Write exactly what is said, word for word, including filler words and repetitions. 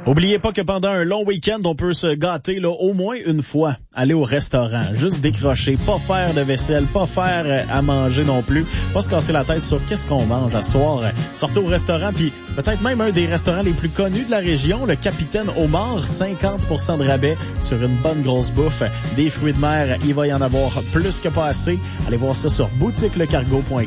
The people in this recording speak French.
Oubliez pas que pendant un long week-end, on peut se gâter là au moins une fois. Aller au restaurant, juste décrocher, pas faire de vaisselle, pas faire euh, à manger non plus, pas se casser la tête sur qu'est-ce qu'on mange à soir. Sortez au restaurant, puis peut-être même un des restaurants les plus connus de la région, le Capitaine Homard, cinquante pour cent de rabais sur une bonne grosse bouffe. Des fruits de mer, il va y en avoir plus que pas assez. Allez voir ça sur boutique le cargo point com.